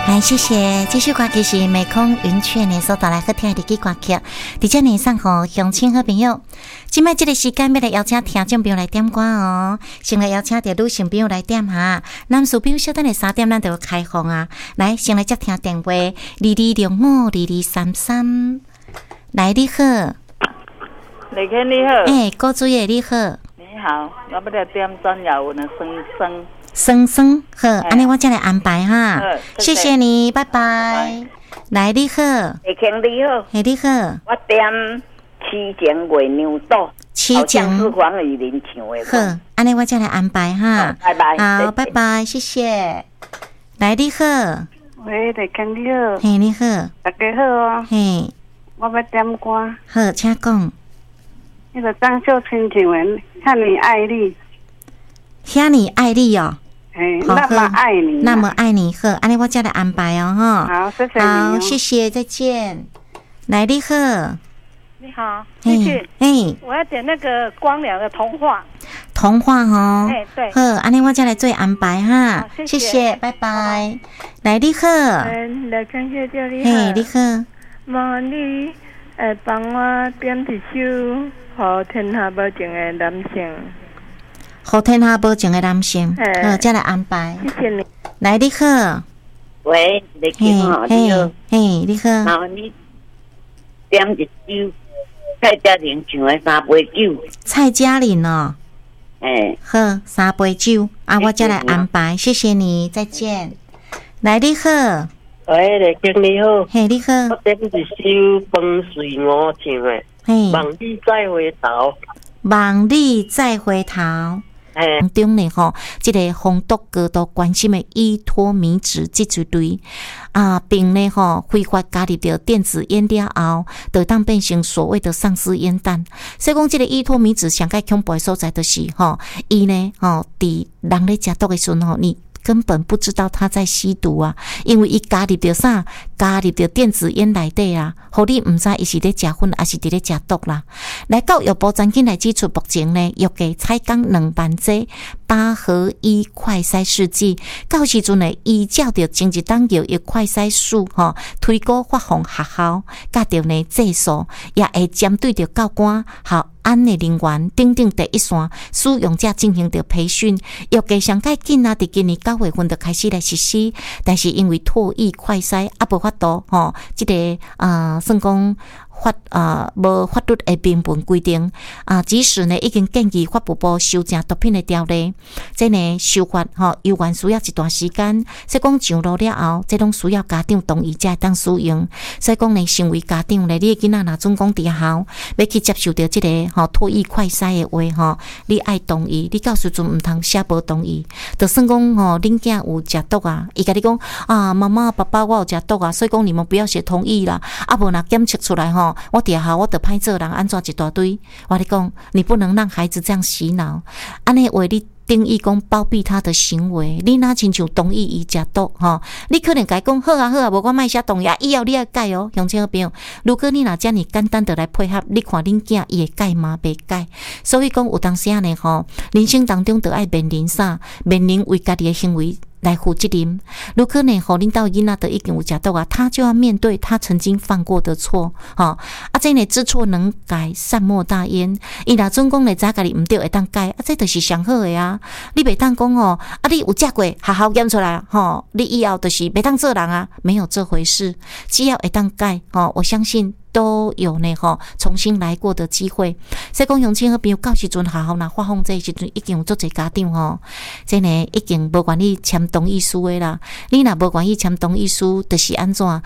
来，谢谢。这首歌曲是美空云雀呢所带来好听的日语歌曲，伫这呢送给乡亲好朋友。今摆这个时间要来邀请听众朋友来点歌哦，先来邀请着女性朋友来点哈，男士朋友稍等的3点咱就开放啊。来，先来接听电话22652233。来，你好。 李肯你好。 郭主任你好。 你好，我要来点专业有呢生生好，安尼我再来安排哈。谢谢你，拜拜。来，你好。 李肯你好。 你好。 我点七情月娘岛，好像是黄雨玲唱的。 好，安尼我再来安排哈。 拜拜。 好，拜拜，谢谢。来，你好。 喂，李肯你好。 嘿，你好。 大家好哦。 嘿。 我要点歌。 好，请讲。 那个张秀清唱的《看你爱你》。 看你爱你哦， 那么爱你， 那么爱你好，安尼我再来安排哦哈。 好，谢谢你。 好，谢谢，再见。来，你好。 你好，谢谢。我要点那个光良的童话。 童话哈。 对。 好，安尼我再来做安排哈。谢谢，拜拜。来，你好。 来感谢叫你好。 你好。 麻你帮我点一首《予天下无情的男性》。 予天下无情的男性，好，再来安排。 谢谢你。 来，你好。 喂，你好，你好。 你好。 然后你点一首蔡佳玲唱的《三杯酒》。 蔡佳玲哦。好，3杯酒啊，我再来安排。谢谢你，再见。来，你好。 喂，李经你好。 你好。 我点一首《风水我唱的》。望你再回头。 望你再回头。中呢吼，这个风毒高度关心的依托迷子这一类并呢吼非法加入到电子烟了后，就当变成所谓的丧尸烟弹。所以讲，这个依托迷子上界恐怖的所在就是吼，伊呢吼，伫人咧食毒的时候吼，你根本不知道他在吸毒啊，因为伊加入到啥，加入到电子烟内底啊，互你唔知伊是咧食薰还是伫咧食毒啦。来到药部曾经来指出，目前呢药价采购2万剂8合1快筛试剂，到时阵呢依照着前一档药快筛数推估发放学校，甲着呢技术，也会针对着教官安的人员等等第一线使用者进行着培训，药价上介紧啊，伫今年9月份就开始来实施，但是因为唾液快筛无法度这个算讲无法律的明文规定即使呢已经建议法务部修正毒品的条例，这呢修法犹原需要一段时间，所以讲上路了后，这拢需要家长同意才会当使用。所以讲呢，身为家长呢，你的囡仔若准讲伫校要去接受到这个唾液快筛的话你爱同意，你到时阵唔通写无同意，就算讲恁囝有食毒啊，伊甲你讲妈妈爸爸我有食毒啊，所以讲你们不要写同意啦，无若检测出来我伫校我就歹做人，安怎一大堆？我跟你讲，你不能让孩子这样洗脑，安尼话你定义讲包庇他的行为，你哪亲像同意伊食毒你可能甲伊讲好啊，无我莫写同意以后你要改哦，乡亲好朋友。如果你若遮尔简单的来配合，你看恁囝伊会改吗？袂改。所以讲有当时呢人生当中就爱面临啥？面临为家己的行为来负责任。如果呢，恁到囡仔都已经有食毒啊，他就要面对他曾经犯过的错，这呢知错能改，善莫大焉。伊若准讲呢，早家己唔对会当改，这就是上好的啊。你袂当讲你有食过，好好验出来，你以后就是袂当做人啊，没有这回事。只要会当改，我相信都有呢重新来过的机会。所以讲乡亲好朋友到时阵学校若发放这时阵，已经有足侪家长这呢已经无愿意签同意书的啦。你若无愿意签同意书，就是安怎？